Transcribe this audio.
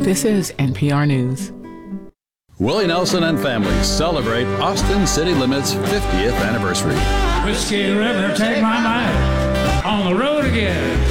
This is NPR News. Willie Nelson and family celebrate Austin City Limits 50th anniversary. Whiskey River, take my mind on the road again.